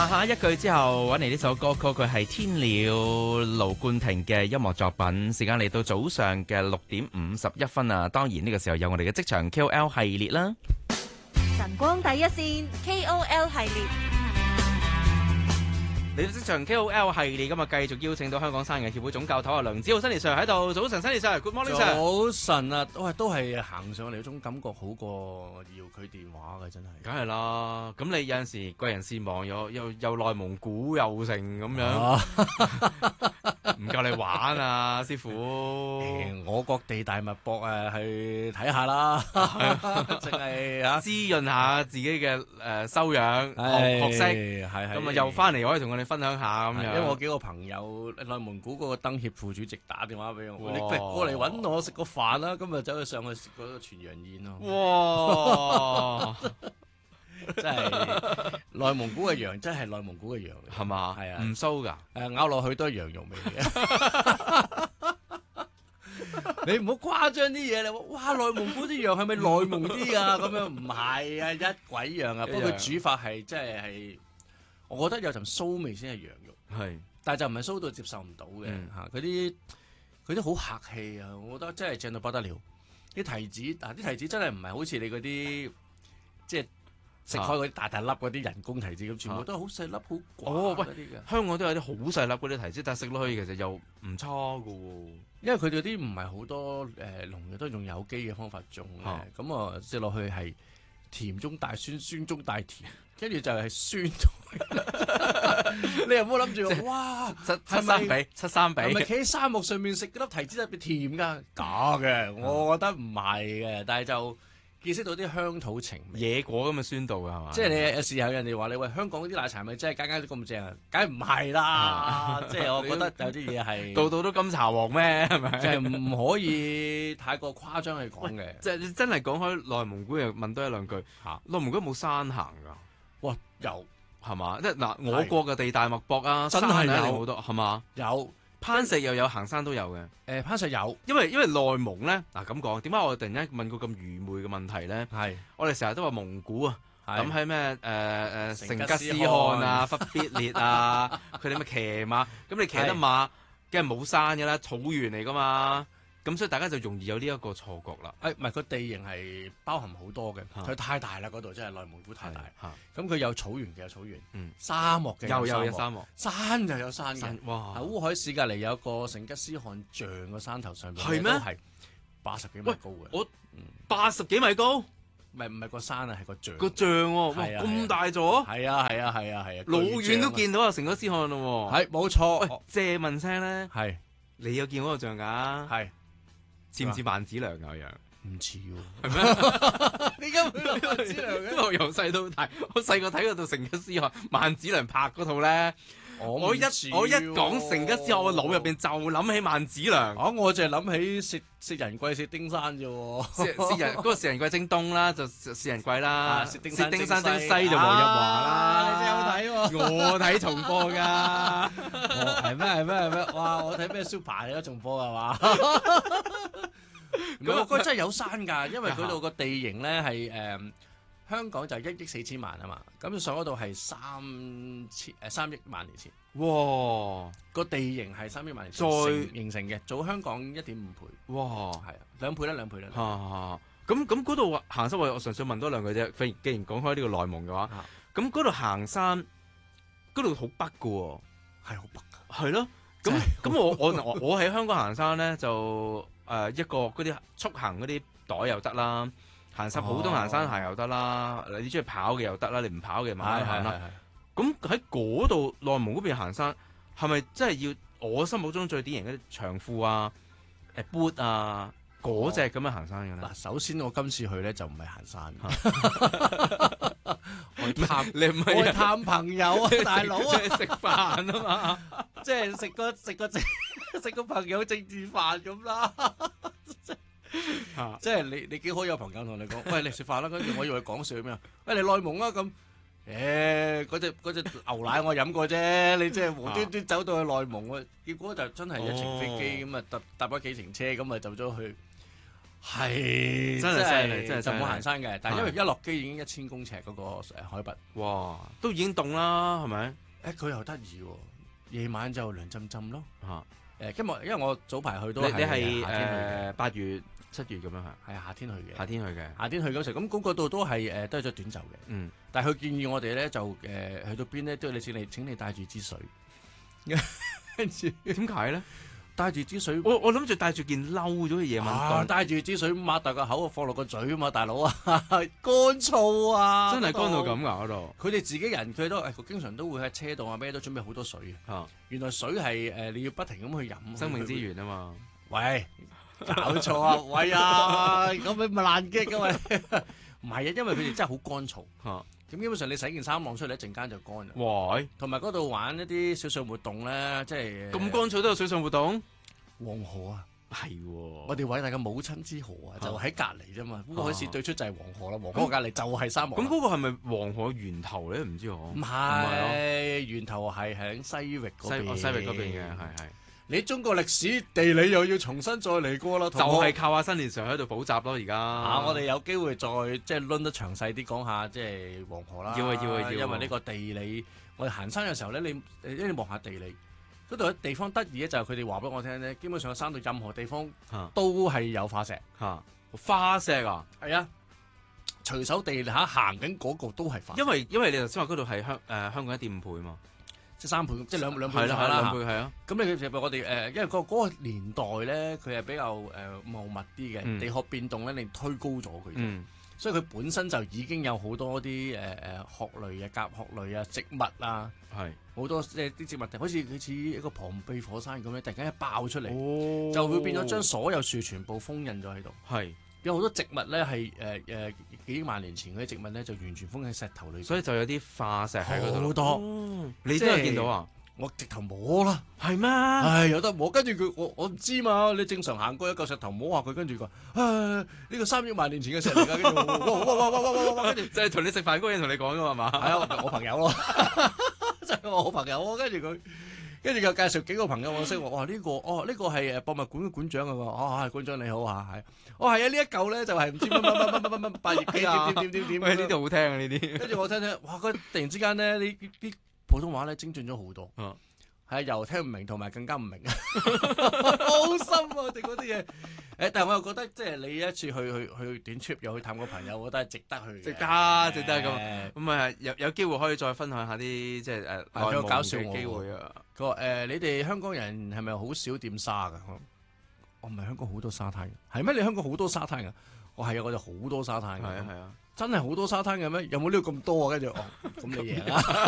下一句之後揾嚟呢首歌曲，佢係天鳥盧冠廷嘅音樂作品。時間嚟到早上嘅6:51啊！當然呢個時候有我哋嘅職場 KOL 系列啦。 晨光第一線 KOL 系列。 嚟到職場 KOL 系列，今日繼續邀請到香港生意協會總教頭梁梓浩新年 Sir 喺度。早晨，新年 Sir，Good morning Sir。 早晨啊，都係行上嚟嗰種感覺好過要佢電話嘅，真係。 梗係啦，咁你有陣時貴人事忙，又內蒙古又成咁樣，唔夠你玩啊，師傅。 我國地大物博去睇下啦，淨係滋潤下自己嘅修養學識，咁啊又翻嚟可以同我哋分享下咁樣。 因為我幾個朋友內蒙古嗰個燈協副主席打電話俾我，你過嚟揾我食個飯啦，今日走去上去食嗰個全羊宴咯。哇！真係內蒙古嘅羊，真係內蒙古嘅羊， 係嘛？ 係啊， 唔騷噶， 咬落去都係羊肉味嘅。你唔好誇張啲嘢，你話哇內蒙古啲羊係咪內蒙啲啊？咁樣唔係啊，一鬼樣啊！不過佢煮法係真係，我覺得有陣騷味先係羊肉，係，但係就唔係騷到接受唔到嘅嚇。佢啲好客氣啊，我覺得真係正到不得了。啲提子啲提子真係唔係好似你嗰啲即係食開嗰啲大粒嗰啲人工提子咁，全部都係好細粒好寡嗰啲嘅。 香港都有啲好細粒嗰啲提子，但係食落去其實又唔差㗎喎。因為佢哋啲唔係好多農藥，都係用有機嘅方法種嘅，咁啊食落去係甜中帶酸，酸中帶甜，跟住就係酸。你又唔好諗住哇七三比， 係咪企喺沙漠上面食嗰粒提子特別甜㗎？假嘅，我覺得唔係嘅，但係就見識到啲鄉土情味， 野果咁嘅酸度㗎係嘛？ 即係你有時候人哋話你喂香港啲奶茶係咪真係間間都咁正啊？梗係唔係啦！即係我覺得有啲嘢係度度都金茶王咩？係咪？ 即係唔可以太過誇張去講嘅。 即係真係講開內蒙古，又問多一兩句嚇。內蒙古有冇山行㗎？ 哇，有係嘛？即係嗱，我國嘅地大物博啊， 真係有好多係嘛？ 有。 攀石又有，行山都有嘅。 攀石有， 因為內蒙咧，嗱咁講，點解我突然間問個咁愚昧嘅問題咧？係我哋成日都話蒙古啊，諗喺咩成吉思汗啊、忽必烈啊，佢哋咪騎馬，咁你騎得馬，梗係冇山㗎啦，草原嚟㗎嘛。咁所以大家就容易有呢一個錯覺啦。 唔係，個地形係包含好多嘅，佢太大啦，嗰度真係內蒙古太大。咁佢有草原嘅有草原，沙漠嘅有沙漠，山就有山嘅。哇！烏海市隔離有個成吉思汗像嘅山頭上面，係咩？係80幾米高嘅。 我80幾米高？ 唔係個山啊，係個像。 個像喎，哇！咁大座？係啊！ 老遠都見到啊，成吉思汗咯喎。 係冇錯。 借問聲咧， 係你有見嗰個像㗎？係。似唔似萬梓良咁樣？ 唔似喎， 係咩？點解會萬梓良嘅？ 因為我由細到大，我細個睇嗰套成吉思汗，萬梓良拍嗰套咧，我一講成吉思汗，我腦入邊就諗起萬梓良。 我淨係諗起薛仁貴、薛丁山啫喎。 嗰個薛仁貴征東啦，就薛仁貴啦。薛丁山征西就黃日華啦。 你有睇喎？ 我睇重播㗎。 係咩？哇！我睇咩 Super 你都重播係嘛？咁嗰個真係有山㗎，因為嗰度個地形咧係香港就1億4千萬啊嘛，咁上嗰度係3億萬年前。哇！個地形係3億萬年前形成嘅，早香港1.5倍。哇！係啊，2倍啦。 咁嗰度行山，我純粹問多兩句啫。既然講開呢個內蒙嘅話，咁嗰度行山，嗰度好北㗎喎， 係好北㗎。 係咯，咁我喺香港行山咧就。一個嗰啲速行嗰啲袋又得啦，行山普通行山鞋又得啦，你中意跑嘅又得啦，你唔跑嘅慢慢行啦。咁喺嗰度內蒙嗰邊行山，係咪真係要我心目中最典型嗰啲長褲啊、boot 啊嗰隻咁樣行山嘅咧？ 嗱，首先我今次去咧就唔係行山，我去探朋友啊，大佬啊， 食飯啊嘛， 即係食個朋友政治飯咁啦。即係你幾好有朋友同你講，喂，你食飯啦，跟住我以為講笑咁樣，喂，你內蒙啊咁，嗰隻牛奶我飲過啫，你即係無端端走到去內蒙，結果就真係一程飛機咁啊，搭咗幾程車咁啊，走咗去係真係犀利真係犀利就冇行山嘅，但係因為一落機已經1000公尺嗰個海拔， 哇，都已經凍啦，係咪？ 佢又得意喎，夜晚就涼浸浸咯。 嚇！ 因為我早排去都你係係夏天去嘅， 8月、7月咁樣係？ 係夏天去嘅。 夏天去嘅。 夏天去嗰時，咁嗰度都係都係着短袖嘅。 嗯。 但係佢建議我哋咧就去到邊咧都要請你帶住支水，跟住點解咧？ 帶住支水。 我諗住帶住件褸咗去夜晚凍， 帶住支水擘大個口放落個嘴啊嘛，大佬啊，乾燥啊， 真係乾到咁㗎嗰度。 佢哋自己人佢都經常都會喺車度啊咩都準備好多水啊！ 原來水係你要不停咁去飲， 生命之源啊嘛。 喂，搞錯啊！喂啊，咁你咪爛擊㗎喂！唔係啊，因為佢哋真係好乾燥。咁基本上你洗件衫晾出嚟一陣間就乾啦。 哇！ 同埋嗰度玩一啲水上活動咧，即係咁乾燥都有水上活動。 黃河啊， 係喎， 我哋偉大嘅母親之河啊，就喺隔離啫嘛。烏海市對出就係黃河啦，黃河隔離就係沙漠。 咁嗰個係咪黃河源頭咧？唔知我。 唔係，源頭係喺西域嗰邊。 西域嗰邊嘅係。 你中國歷史地理又要重新再嚟過啦， 就係靠阿新年常喺度補習咯，而家。 我哋有機會再即係論得詳細啲講下，即係黃河啦。 要。 因為呢個地理，我哋行山嘅時候咧，你望下地理，嗰度嘅地方得意咧，就係佢哋話俾我聽咧，基本上山度任何地方都係有化石。 化石啊？ 係啊，隨手地下行緊嗰個都係化石。 因為你頭先話嗰度係香港1.5倍嘛。 即3倍，即兩倍係啦，兩倍係啊。 咁你其實我哋因為嗰個年代咧，佢係比較茂密啲嘅，地殼變動咧，你推高咗佢，所以佢本身就已經有好多啲殼類啊、甲殼類啊、植物啊，係好多即係啲植物，好似一個龐貝火山咁樣，突然間一爆出嚟，就會變咗將所有樹全部封印咗喺度。係有好多植物咧係幾萬年前嗰啲植物咧就完全封喺石頭裏，所以就有啲化石喺嗰度。 好多， 你真係見到啊？ 我直頭摸啦， 係咩？ 係有得摸，跟住佢我唔知嘛，你正常行過一嚿石頭摸下佢，跟住佢話呢個3億萬年前嘅石嚟㗎，跟住哇，跟住就係同你食飯嗰個人同你講㗎嘛？ 係啊，我朋友咯，就係我朋友，跟住佢。跟住又介紹幾個朋友我識，我話呢個係博物館嘅館長啊，館長你好啊，係，係啊，呢一嚿咧就係唔知乜百葉機啊，點， 喂呢度好聽啊呢啲， 跟住我聽，哇！佢突然之間咧呢啲普通話咧精進咗好多，係由聽唔明同埋更加唔明，好深啊！我哋嗰啲嘢，但係我又覺得即係你一次去短 trip 又去探個朋友，我覺得係值得去，值得咁啊有機會可以再分享下啲即係內蒙搞笑嘅機會啊！ 佢話你哋香港人係咪好少掂沙㗎？我唔係香港好多沙灘嘅，係咩？你香港好多沙灘㗎？我係啊，我哋好多沙灘嘅，係啊，真係好多沙灘嘅咩？有冇呢個咁多啊？跟住咁你贏啦！